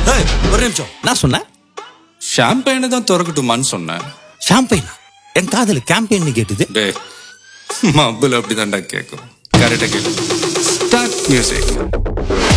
ஒரு நிமிஷம், நான் சொன்னேன் ஷாம்பெயினை தான் திறக்கட்டுமான்னு சொன்னேன். ஷாம்பெயின்? என் காதல கேம்பெயின் கேட்டுது. டே மబ్బுல அப்படிதான்டா கேட்கும். கரெக்டா கேட்கும். Start music.